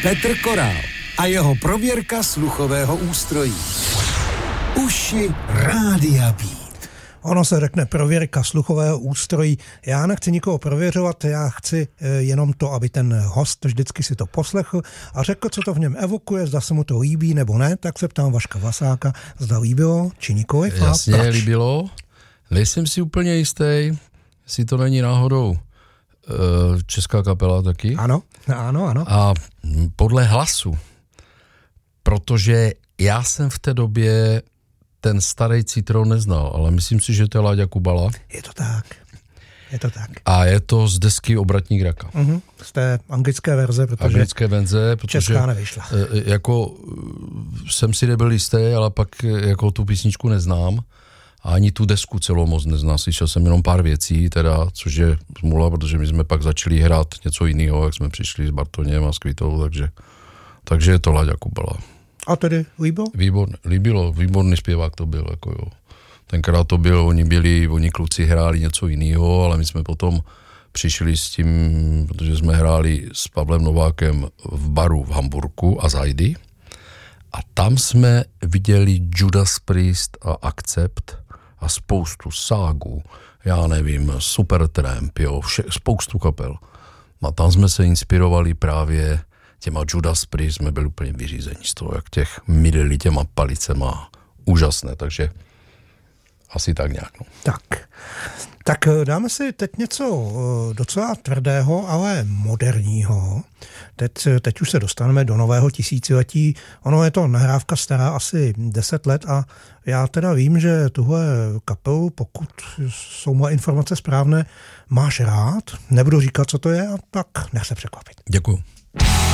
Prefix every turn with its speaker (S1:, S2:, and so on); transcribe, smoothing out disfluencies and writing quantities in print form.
S1: Petr Korál a jeho prověrka sluchového ústrojí. Uši Rádia Beat.
S2: Ono se řekne prověrka sluchového ústrojí. Já nechci nikoho prověřovat, já chci jenom to, aby ten host vždycky si to poslechl a řekl, co to v něm evokuje, zda se mu to líbí nebo ne, tak se ptám Vaška Vlasáka, zda líbilo či nikoliv.
S3: Jasně, líbilo. Nejsem si úplně jistý, jestli to není náhodou česká kapela taky.
S2: Ano.
S3: A podle hlasu, protože já jsem v té době ten starý Citron neznal, ale myslím si, že to je Láďa Kubala.
S2: Je to tak.
S3: A je to z desky Obratník raka.
S2: Z té anglické verze, protože česká nevyšla.
S3: Jako jsem si nebyl jistý, ale pak jako tu písničku neznám. A ani tu desku celou moc neznám. Slyšel jsem jenom pár věcí, teda, což je smůla, protože my jsme pak začali hrát něco jiného, jak jsme přišli s Bartoněm a s Kvitou, takže je to Láďa Kubala.
S2: A tedy líbilo?
S3: Výborný zpěvák to byl, jako jo. Tenkrát to byl, oni kluci hráli něco jiného, ale my jsme potom přišli s tím, protože jsme hráli s Pavlem Novákem v baru v Hamburku a Zajdy. A tam jsme viděli Judas Priest a Accept a spoustu Ságu, já nevím, Supertramp, jo, spoustu kapel. A tam jsme se inspirovali právě těma Judas Priest, jsme byli úplně vyřízení z toho, jak těch mydlili těma palicema, úžasné, takže asi tak nějak. No.
S2: Tak dáme si teď něco docela tvrdého, ale moderního. Teď už se dostaneme do nového tisíciletí. Ono je to nahrávka stará asi 10 let a já teda vím, že tuhle kapelu, pokud jsou moje informace správné, máš rád. Nebudu říkat, co to je, a tak nech se překvapit.
S3: Děkuju.